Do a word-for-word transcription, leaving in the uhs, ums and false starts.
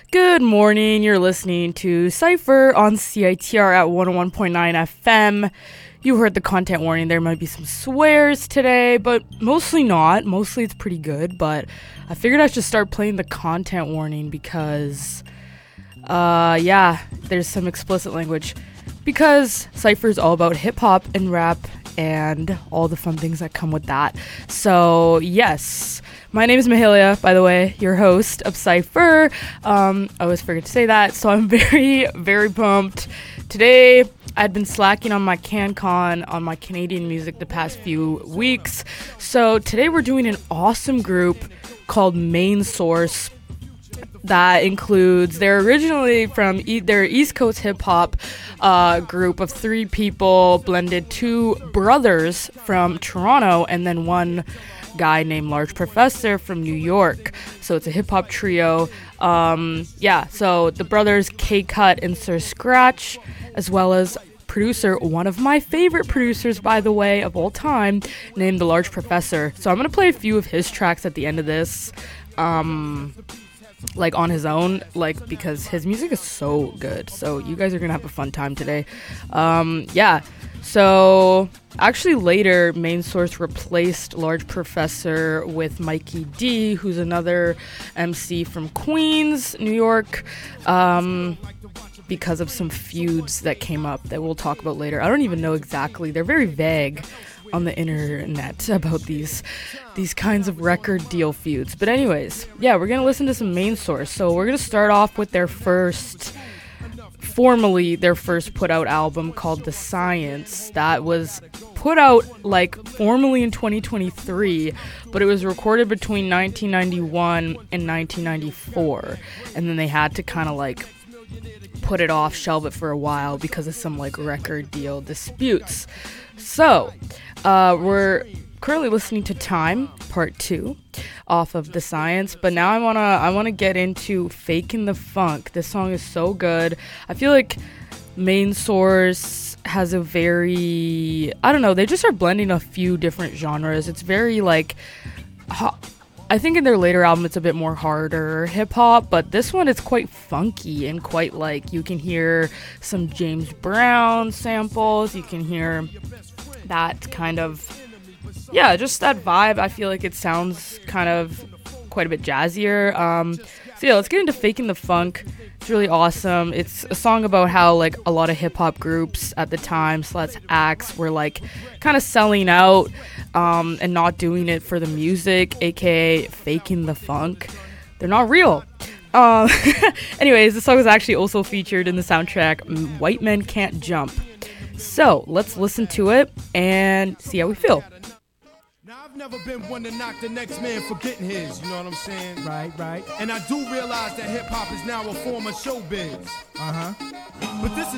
Good morning. You're listening to Cypher on C I T R at one oh one point nine F M. You heard the content warning. There might be some swears today, but mostly not. Mostly it's pretty good, but I figured I should start playing the content warning because, uh, yeah, there's some explicit language. Because Cypher is all about hip-hop and rap and all the fun things that come with that. So, yes. My name is Mahalia, by the way, your host of Cypher. Um, I always forget to say that, so I'm very, very pumped. Today, I'd been slacking on my CanCon, on my Canadian music the past few weeks. So today we're doing an awesome group called Main Source that includes, they're originally from, e- they're East Coast hip-hop uh, group of three people, blended two brothers from Toronto, and then one guy named Large Professor from New York. So it's a hip-hop trio. Um, yeah, so the brothers K-Cut and Sir Scratch, as well as producer, one of my favorite producers, by the way, of all time, named the Large Professor. So I'm going to play a few of his tracks at the end of this. Um... like on his own, like because his music is so good, so you guys are gonna have a fun time today. Um yeah, so actually later Main Source replaced Large Professor with Mikey D, who's another M C from Queens, New York, um because of some feuds that came up that we'll talk about later. I don't even know exactly, they're very vague on the internet about these these kinds of record deal feuds. But anyways, yeah, we're gonna listen to some Main Source. So we're gonna start off with their first, formally their first put out album called The Science, that was put out like formally in twenty twenty-three, but it was recorded between nineteen ninety-one and nineteen ninety-four, and then they had to kind of like put it off, shelve it for a while because of some like record deal disputes. So uh, we're currently listening to Time Part Two off of The Science, but now I wanna I wanna get into Fakin' the Funk. This song is so good. I feel like Main Source has a very, I don't know, they just are blending a few different genres. It's very like, ho- I think in their later album it's a bit more harder hip hop, but this one is quite funky and quite like, you can hear some James Brown samples, you can hear that kind of, yeah, just that vibe. I feel like it sounds kind of quite a bit jazzier. Um, so yeah, let's get into Fakin' the Funk. It's really awesome. It's a song about how like a lot of hip hop groups at the time, slash acts, were like kind of selling out um, and not doing it for the music, aka faking the funk. They're not real. Um, anyways, the song was actually also featured in the soundtrack White Men Can't Jump. So let's listen to it and see how we feel. Now, I've never been one to knock the next man for getting his, you know what I'm saying? Right, right. And I do realize that hip-hop is now a form of showbiz. Uh-huh. But this